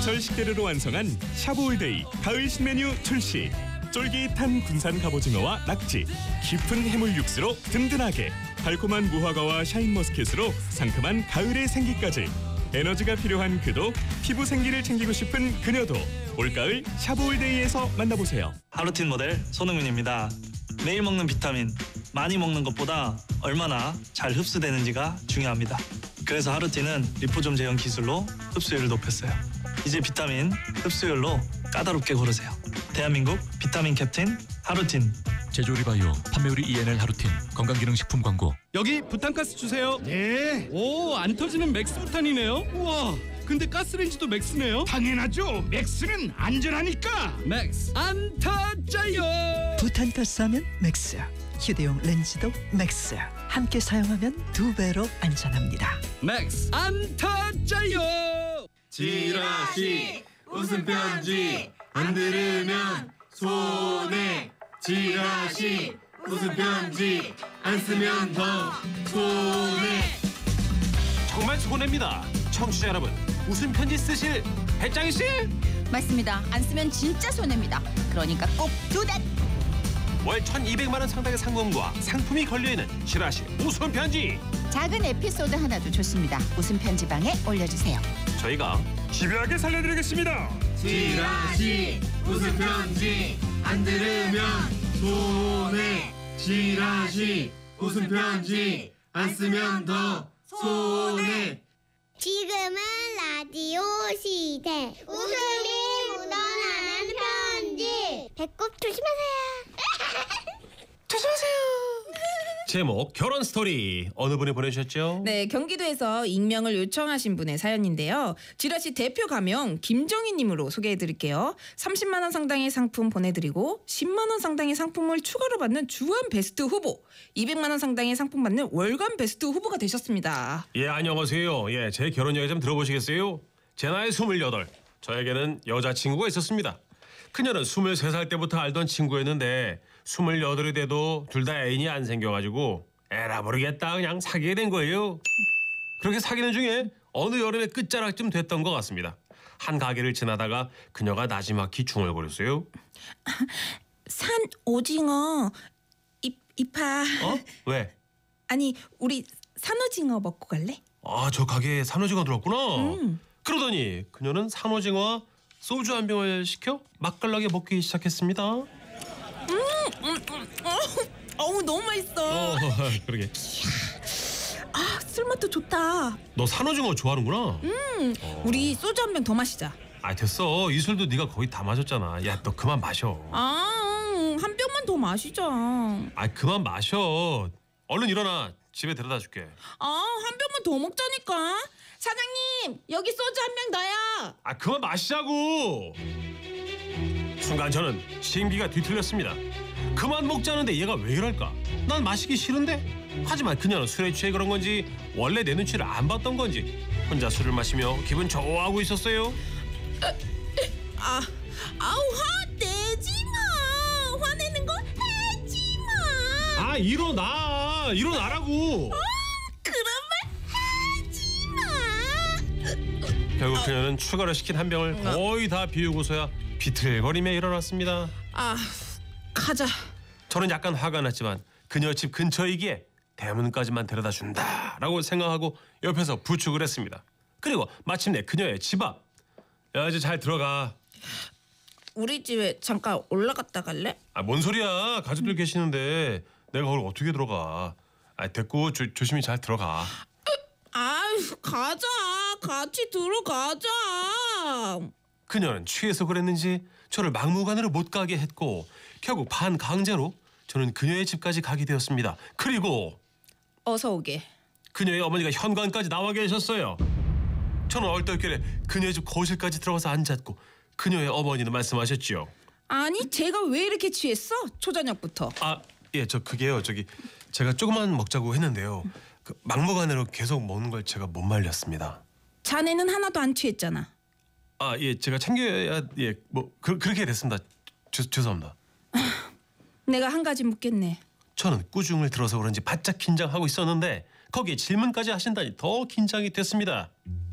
제철 식재료로 완성한 샤브올데이 가을 신메뉴 출시. 쫄깃한 군산 갑오징어와 낙지, 깊은 해물 육수로 든든하게, 달콤한 무화과와 샤인머스켓으로 상큼한 가을의 생기까지. 에너지가 필요한 그도, 피부 생기를 챙기고 싶은 그녀도 올가을 샤브올데이에서 만나보세요. 하루틴 모델 손흥민입니다. 매일 먹는 비타민, 많이 먹는 것보다 얼마나 잘 흡수되는지가 중요합니다. 그래서 하루틴은 리포좀 제형 기술로 흡수율을 높였어요. 이제 비타민 흡수율로 까다롭게 고르세요. 대한민국 비타민 캡틴 하루틴. 제조리바이오 판매우리 ENL 하루틴 건강기능식품 광고. 여기 부탄가스 주세요. 네. 오, 안 터지는 맥스 부탄이네요. 우와, 근데 가스레인지도 맥스네요. 당연하죠. 맥스는 안전하니까. 맥스 안 터져요. 부탄가스 하면 맥스. 휴대용 렌즈도 맥스. 함께 사용하면 2배로 안전합니다. 맥스 안 터져요. 지라시 웃음 편지 안 들으면 손해. 지라시 웃음 편지 안 쓰면 더 손해. 정말 손해입니다. 청취자 여러분, 웃음 편지 쓰실 배짱이 씨? 맞습니다. 안 쓰면 진짜 손해입니다. 그러니까 꼭 do that. 월 1,200만 원 상당의 상금과 상품이 걸려있는 지라시 웃음 편지. 작은 에피소드 하나도 좋습니다. 웃음 편지방에 올려주세요. 저희가 집요하게 살려드리겠습니다. 지라시 웃음 편지 안 들으면 손해. 지라시 웃음 편지 안 쓰면 더 손해. 지금은 라디오 시대. 웃음이 묻어나는 편지. 배꼽 조심하세요. 조심하세요. 제목 결혼 스토리. 어느 분이 보내주셨죠? 네, 경기도에서 익명을 요청하신 분의 사연인데요. 지라시 대표 가명 김정희님으로 소개해드릴게요. 30만 원 상당의 상품 보내드리고 10만 원 상당의 상품을 추가로 받는 주간 베스트 후보, 200만 원 상당의 상품 받는 월간 베스트 후보가 되셨습니다. 예, 안녕하세요. 예, 제 결혼 이야기 좀 들어보시겠어요? 제 나이 28. 저에게는 여자친구가 있었습니다. 그녀는 23살 때부터 알던 친구였는데 28이 돼도 둘 다 애인이 안 생겨가지고 에라 모르겠다 그냥 사귀게 된 거예요. 그렇게 사귀는 중에 어느 여름에 끝자락쯤 됐던 것 같습니다. 한 가게를 지나다가 그녀가 나지막히 중얼거렸어요. 산 오징어 이파. 어? 왜? 아니, 우리 산오징어 먹고 갈래? 아, 저 가게에 산오징어 들었구나. 그러더니 그녀는 산오징어와 소주 한 병을 시켜 맛깔나게 먹기 시작했습니다. 너무 맛있어. 그러게. 아, 술맛도 좋다. 너 산오징어 좋아하는구나. 우리 소주 한 병 더 마시자. 아, 됐어. 이 술도 네가 거의 다 마셨잖아. 야, 너 그만 마셔. 한 병만 더 마시자. 아, 그만 마셔. 얼른 일어나. 집에 데려다 줄게. 한 병만 더 먹자니까. 사장님, 여기 소주 한 병 더요. 아, 그만 마시자고. 순간 저는 심기가 뒤틀렸습니다. 그만 먹자는데 얘가 왜 이럴까? 난 마시기 싫은데? 하지만 그녀는 술에 취해 그런 건지 원래 내 눈치를 안 봤던 건지 혼자 술을 마시며 기분 좋아하고 있었어요. 화내지 마. 화내는 거 하지 마. 아, 일어나라고. 그런 말 하지 마. 결국 그녀는 추가로 시킨 한 병을 거의 다 비우고서야 비틀거리며 일어났습니다. 가자. 저는 약간 화가 났지만 그녀 집 근처이기에 대문까지만 데려다 준다라고 생각하고 옆에서 부축을 했습니다. 그리고 마침내 그녀의 집 앞. 야, 이제 잘 들어가. 우리 집에 잠깐 올라갔다 갈래? 아, 뭔 소리야. 가족들 계시는데 내가 거기 어떻게 들어가. 아, 됐고 조심히 잘 들어가. 가자. 같이 들어가자. 그녀는 취해서 그랬는지 저를 막무가내로 못 가게 했고 결국 반강제로 저는 그녀의 집까지 가게 되었습니다. 그리고 어서 오게. 그녀의 어머니가 현관까지 나와 계셨어요. 저는 얼떨결에 그녀의 집 거실까지 들어가서 앉았고 그녀의 어머니는 말씀하셨죠. 아니, 제가 왜 이렇게 취했어? 초저녁부터. 아, 예, 그게요. 제가 조금만 먹자고 했는데요. 그 막무가내로 계속 먹는 걸 제가 못 말렸습니다. 자네는 하나도 안 취했잖아. 아, 예, 제가 챙겨야 그렇게 됐습니다. 죄송합니다. 내가 한 가지 묻겠네. 저는 꾸중을 들어서 그런지 바짝 긴장하고 있었는데 거기에 질문까지 하신다니 더 긴장이 됐습니다.